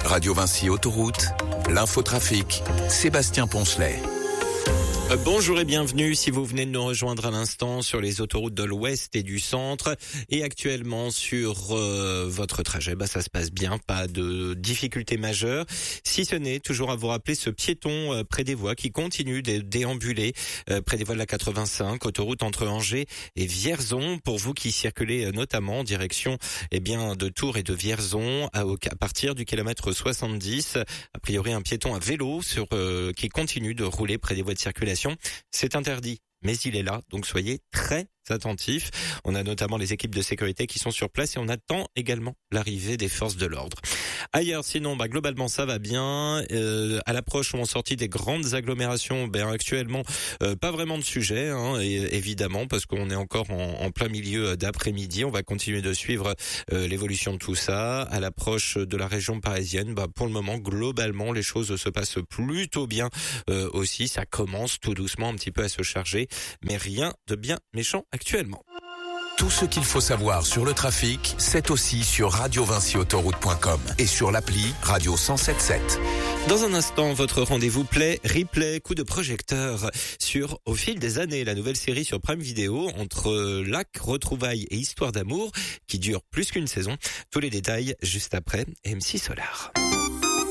Radio Vinci Autoroute, l'infotrafic, Sébastien Poncelet. Bonjour et bienvenue si vous venez de nous rejoindre à l'instant sur les autoroutes de l'Ouest et du Centre et actuellement sur votre trajet. Ça se passe bien, pas de difficultés majeures. Si ce n'est toujours à vous rappeler ce piéton près des voies qui continue de déambuler près des voies de la 85, autoroute entre Angers et Vierzon. Pour vous qui circulez notamment en direction de Tours et de Vierzon à partir du kilomètre 70, a priori un piéton à vélo qui continue de rouler près des voies de circulation. C'est interdit, mais il est là, donc soyez très attentifs. On a notamment les équipes de sécurité qui sont sur place et on attend également l'arrivée des forces de l'ordre. Ailleurs, sinon, globalement, ça va bien. À l'approche où on sortit des grandes agglomérations, actuellement, pas vraiment de sujet, évidemment, parce qu'on est encore en plein milieu d'après-midi. On va continuer de suivre l'évolution de tout ça. À l'approche de la région parisienne, pour le moment, globalement, les choses se passent plutôt bien aussi. Ça commence tout doucement un petit peu à se charger, mais rien de bien méchant actuellement. Tout ce qu'il faut savoir sur le trafic, c'est aussi sur radiovinciautoroute.com et sur l'appli Radio 107.7. Dans un instant, votre rendez-vous replay, coup de projecteur sur Au fil des années, la nouvelle série sur Prime Video entre lac, retrouvailles et histoire d'amour qui dure plus qu'une saison. Tous les détails juste après MC Solar.